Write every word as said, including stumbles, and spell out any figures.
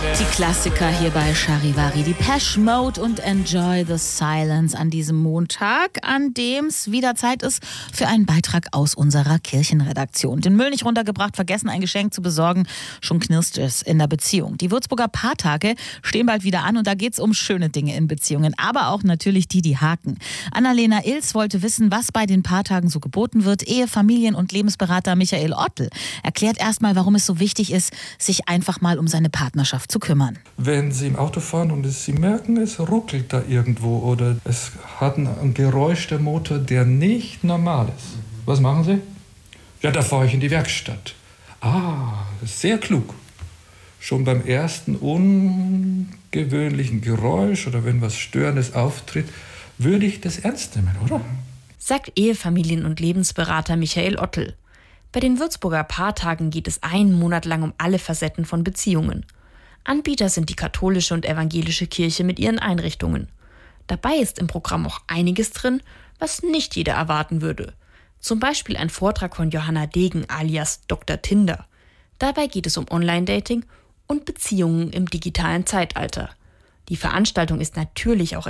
Die Klassiker hier bei Charivari, Depeche Mode und Enjoy the Silence an diesem Montag, an dem es wieder Zeit ist für einen Beitrag aus unserer Kirchenredaktion. Den Müll nicht runtergebracht, vergessen ein Geschenk zu besorgen, schon knirscht es in der Beziehung. Die Würzburger Paartage stehen bald wieder an und da geht es um schöne Dinge in Beziehungen, aber auch natürlich die, die haken. Annalena Ilz wollte wissen, was bei den Paartagen so geboten wird. Ehe-, Familien- und Lebensberater Michael Ottl erklärt erstmal, warum es so wichtig ist, sich einfach mal um seine Partnerschaft zu kümmern. Wenn Sie im Auto fahren und es, Sie merken, es ruckelt da irgendwo oder es hat ein, ein Geräusch der Motor, der nicht normal ist. Was machen Sie? Ja, da fahre ich in die Werkstatt. Ah, sehr klug. Schon beim ersten ungewöhnlichen Geräusch oder wenn was Störendes auftritt, würde ich das ernst nehmen, oder? Sagt Ehe-, Familien- und Lebensberater Michael Ottl. Bei den Würzburger Paartagen geht es einen Monat lang um alle Facetten von Beziehungen. Anbieter sind die katholische und evangelische Kirche mit ihren Einrichtungen. Dabei ist im Programm auch einiges drin, was nicht jeder erwarten würde. Zum Beispiel ein Vortrag von Johanna Degen alias Doktor Tinder. Dabei geht es um Online-Dating und Beziehungen im digitalen Zeitalter. Die Veranstaltung ist natürlich auch